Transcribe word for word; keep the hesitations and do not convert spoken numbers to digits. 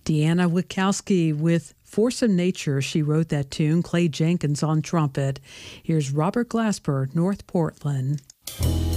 Deanna Witkowski with Force of Nature. She wrote that tune. Clay Jenkins on trumpet. Here's Robert Glasper, North Portland.